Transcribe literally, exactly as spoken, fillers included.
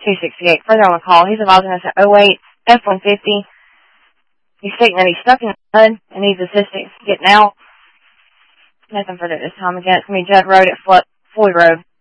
two sixty-eight. Further on the call, he's advising us at oh eight F one fifty. He's stating that he's stuck in the mud and needs assistance getting out. Nothing further this time. Again, it's going to be Judd Road at Floyd Road.